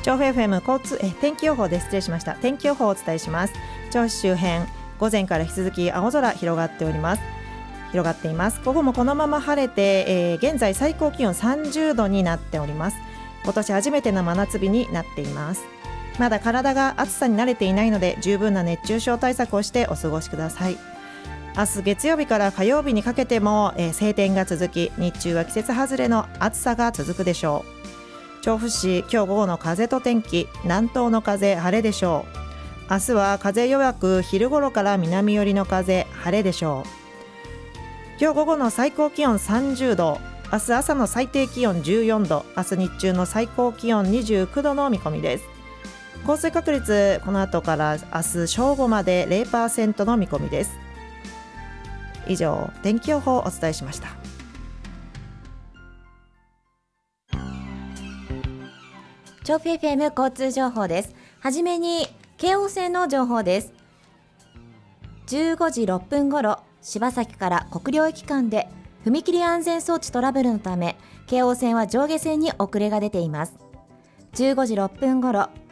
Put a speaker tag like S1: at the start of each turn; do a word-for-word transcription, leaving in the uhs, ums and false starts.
S1: 調布 エフエム 交通え天気予報です。失礼しました。天気予報をお伝えします。調布周辺、午前から引き続き青空広がっております広がっています。午後もこのまま晴れて、えー、現在最高気温さんじゅうどになっております。今年初めての真夏日になっています。まだ体が暑さに慣れていないので、十分な熱中症対策をしてお過ごしください。明日月曜日から火曜日にかけても、えー、晴天が続き、日中は季節外れの暑さが続くでしょう。調布市、今日午後の風と天気、南東の風、晴れでしょう。明日は風弱く、昼頃から南寄りの風、晴れでしょう。今日午後の最高気温さんじゅうど、明日朝の最低気温じゅうよんど、明日日中の最高気温にじゅうきゅうどの見込みです。降水確率、この後から明日正午まで ゼロパーセント の見込みです。以上、天気予報をお伝えしました。
S2: 調布 エフエム 交通情報です。はじめに京王線の情報です。じゅうごじろっぷん頃、柴崎から国領駅間で踏切安全装置トラブルのため、京王線は上下線に遅れが出ています。じゅうごじろっぷん頃、